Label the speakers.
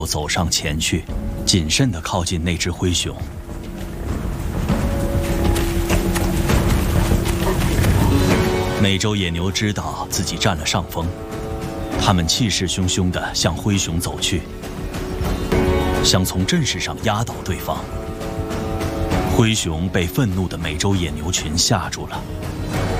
Speaker 1: 走上前去，谨慎地靠近那只灰熊。美洲野牛知道自己占了上风，它们气势汹汹地向灰熊走去，想从阵势上压倒对方。灰熊被愤怒的美洲野牛群吓住了。